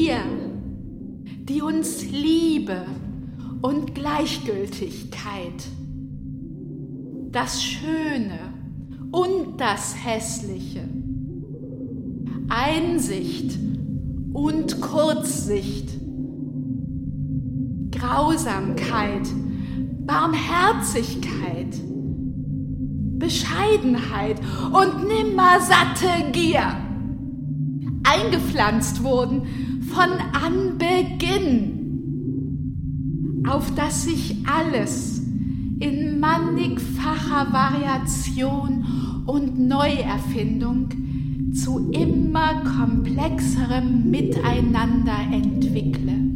dir, die uns Liebe und Gleichgültigkeit, das Schöne und das Hässliche, Einsicht und Kurzsicht, Grausamkeit, Barmherzigkeit, Bescheidenheit und nimmersatte Gier eingepflanzt wurden von Anbeginn, auf dass sich alles in mannigfacher Variation und Neuerfindung zu immer komplexerem Miteinander entwickle.